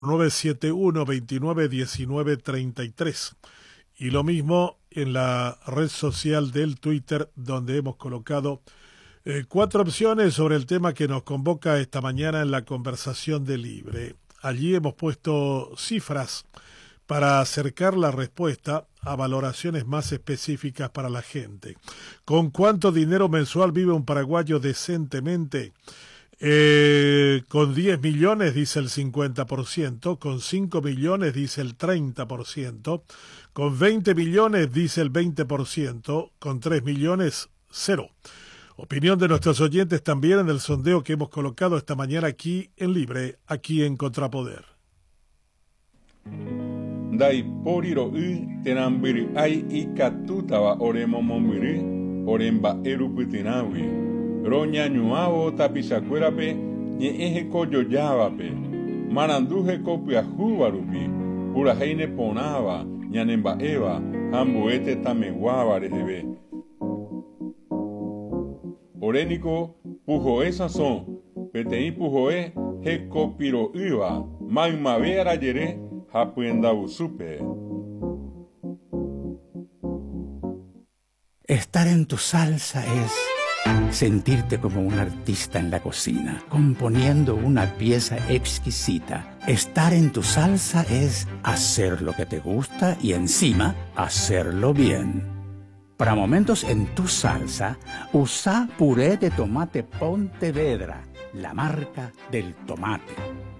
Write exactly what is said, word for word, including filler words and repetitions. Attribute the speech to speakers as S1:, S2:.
S1: nueve siete uno, veintinueve diecinueve treinta y tres. Y lo mismo en la red social del Twitter, donde hemos colocado eh, cuatro opciones sobre el tema que nos convoca esta mañana en la conversación de Libre. Allí hemos puesto cifras para acercar la respuesta a valoraciones más específicas para la gente. ¿Con cuánto dinero mensual vive un paraguayo decentemente? Eh, con diez millones dice el cincuenta por ciento, con cinco millones dice el treinta por ciento, con veinte millones dice el veinte por ciento, con tres millones, cero. Opinión de nuestros oyentes también en el sondeo que hemos colocado esta mañana aquí en Libre, aquí en Contrapoder.
S2: Dai poriro y tenambiri ai y catutaba oremo momiri oremba erupitinawi. Roña ñuavo tapisacuerape ñe eje coyoyavape maranduje copiajuvarupi puraheine ponava ñanemba eva hambuete tameguava reheve orénico pujoe sazón petei pujoe hecopiro iva magmave arayere hapuendabusupe.
S3: Estar en tu salsa es sentirte como un artista en la cocina, componiendo una pieza exquisita. Estar en tu salsa es hacer lo que te gusta y encima hacerlo bien. Para momentos en tu salsa, usa puré de tomate Pontevedra, la marca del tomate.